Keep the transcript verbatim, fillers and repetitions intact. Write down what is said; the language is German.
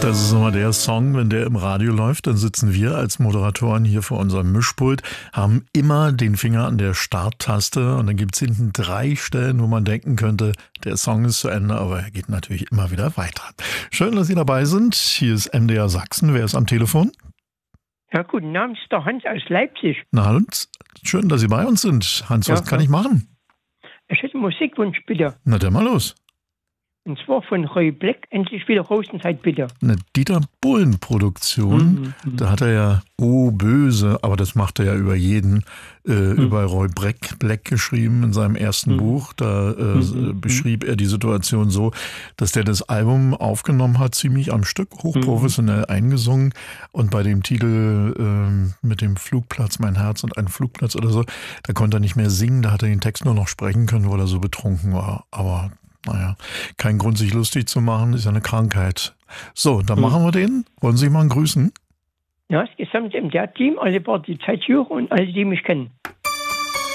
Das ist immer der Song, wenn der im Radio läuft, dann sitzen wir als Moderatoren hier vor unserem Mischpult, haben immer den Finger an der Starttaste und dann gibt es hinten drei Stellen, wo man denken könnte, der Song ist zu Ende, aber er geht natürlich immer wieder weiter. Schön, dass Sie dabei sind. Hier ist M D R Sachsen. Wer ist am Telefon? Ja, guten Abend, ist der Hans aus Leipzig. Na, Hans, schön, dass Sie bei uns sind. Hans, was Ja, kann ja. ich machen? Ich hätte einen Musikwunsch, bitte. Na, dann mal los. Und zwar von Roy Black, endlich wieder Rosenzeit, bitte. Eine Dieter Bohlen-Produktion. Mhm. Da hat er ja Oh Böse, aber das macht er ja über jeden, äh, Mhm. über Roy Black, Black geschrieben in seinem ersten Mhm. Buch. Da äh, Mhm. beschrieb er die Situation so, dass der das Album aufgenommen hat, ziemlich am Stück, hochprofessionell eingesungen. Und bei dem Titel äh, mit dem Flugplatz, Mein Herz und ein Flugplatz oder so, da konnte er nicht mehr singen, da hat er den Text nur noch sprechen können, weil er so betrunken war. Aber naja, kein Grund, sich lustig zu machen, ist ja eine Krankheit. So, dann Mhm. machen wir den. Wollen Sie mal grüßen? Ja, das gesamte M D R-Team, alle Party Zeitjahre und alle, die mich kennen.